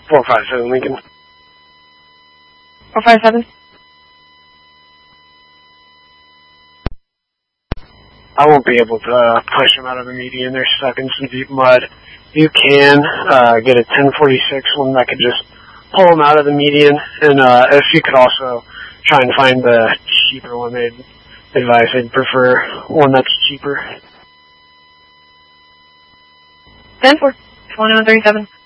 457 Lincoln. 457. I won't be able to push them out of the median. They're stuck in some deep mud. You can get a 1046 one that could just pull them out of the median, and if you could also try and find the cheaper one, they'd advise they'd prefer one that's cheaper. 10-4, 2137.